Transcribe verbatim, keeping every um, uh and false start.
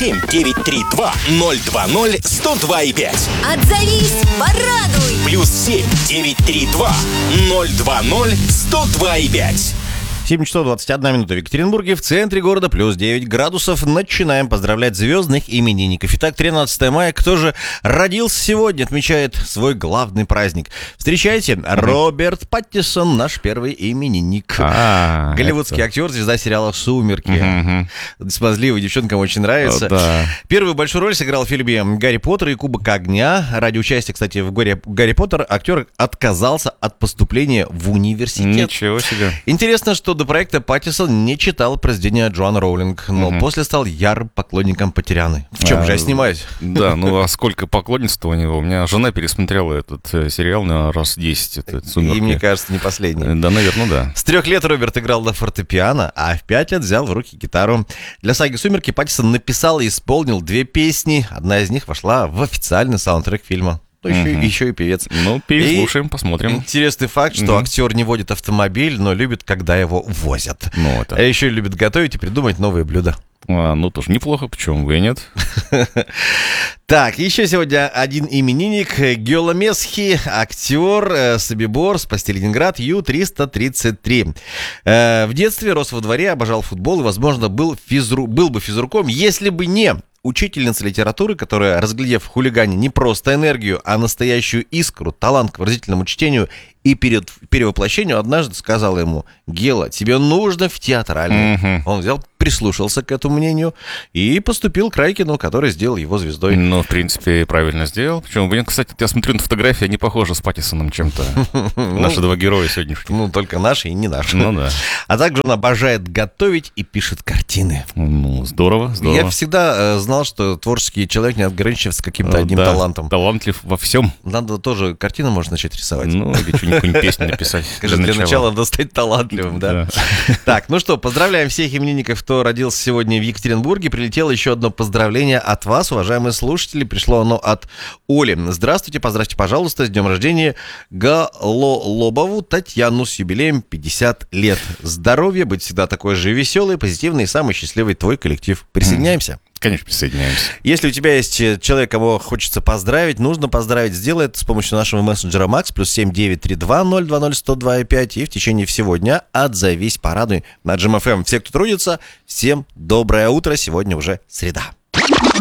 семь девять три два ноль два ноль сто два и пять. Отзовись, порадуй. Плюс семь девять три два ноль два ноль сто два и пять. семь часов двадцать одна минута в Екатеринбурге, в центре города плюс девять градусов. Начинаем поздравлять звездных именинников. Итак, тринадцатое мая. Кто же родился сегодня, отмечает свой главный праздник? Встречайте, mm-hmm. Роберт Паттинсон, наш первый именинник. А, Голливудский это... актер, звезда сериала «Сумерки». Mm-hmm. Смазливый, девчонкам очень нравится. Oh, да. Первую большую роль сыграл в фильме «Гарри Поттер и Кубок огня». Ради участия, кстати, в «Гарри, Гарри Поттер» актер отказался от поступления в университет. Ничего себе. Интересно, что до проекта Паттинсон не читал произведения Джоан Роулинг, но угу. после стал ярым поклонником Потеряны. В чем а, же я снимаюсь? Да, ну а сколько поклонничества у него? У меня жена пересмотрела этот э, сериал на раз десять. Это «Сумерки». И мне кажется, не последний. Да, наверное, да. С трех лет Роберт играл на фортепиано, а в пять лет взял в руки гитару. Для саги «Сумерки» Паттинсон написал и исполнил две песни. Одна из них вошла в официальный саундтрек фильма. Ну, еще, uh-huh. еще и певец. Ну, переслушаем, посмотрим. Интересный факт, что uh-huh. актер не водит автомобиль, но любит, когда его возят. Ну, это... А еще любит готовить и придумать новые блюда. А, ну, тоже неплохо, почему бы и нет. Так, еще сегодня один именинник. Гёла Месхи, актер, Собибор, спасти Ленинград, Ю триста тридцать три. В детстве рос во дворе, обожал футбол и, возможно, был, физру... был бы физруком, если бы не... учительница литературы, которая, разглядев в хулигане не просто энергию, а настоящую искру, талант к выразительному чтению и перед перевоплощению, однажды сказала ему: «Гела, тебе нужно в театральный». Mm-hmm. Он взял, прислушался к этому мнению и поступил к Райкину, который сделал его звездой. Ну, в принципе, правильно сделал. Почему? Блин, кстати, я смотрю на фотографии, они похожи с Паттинсоном чем-то. Наши два героя сегодняшние. Ну, только наши и не наши. Ну, да. А также он обожает готовить и пишет картины. Ну, здорово, здорово. Я всегда знал, что творческий человек не ограничивается каким-то одним талантом. Талантлив во всем. Надо тоже картину, можно начать рисовать. Ну, или что-нибудь песню написать. Скажи, для начала надо стать талантливым, да? Так, ну что, поздравляем всех именинников, кто родился сегодня в Екатеринбурге. Прилетело еще одно поздравление от вас, уважаемые слушатели. Пришло оно от Оли. Здравствуйте, поздравьте, пожалуйста, с днем рождения Гололобову Татьяну с юбилеем пятьдесят лет. Здоровья, быть всегда такой же веселый, позитивный и самый счастливый твой коллектив. Присоединяемся. Конечно, присоединяемся. Если у тебя есть человек, кого хочется поздравить, нужно поздравить, сделай это с помощью нашего мессенджера Макс, плюс семь девять три два ноль два ноль сто два и пять, и в течение всего дня отзовись, порадуй на Джим эф эм. Все, кто трудится, всем доброе утро, сегодня уже среда.